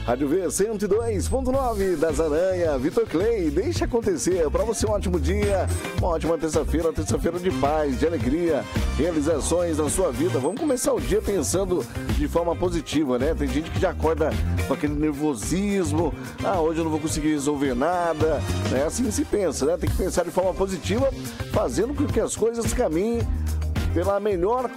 Rádio V 102.9 das Aranha, Vitor Clay, deixa acontecer. Para você um ótimo dia, uma ótima terça-feira de paz, de alegria, realizações na sua vida. Vamos começar o dia pensando de forma positiva, né? Tem gente que já acorda com aquele nervosismo, hoje eu não vou conseguir resolver nada, né? Assim se pensa, né? Tem que pensar de forma positiva, fazendo com que as coisas caminhem pela melhor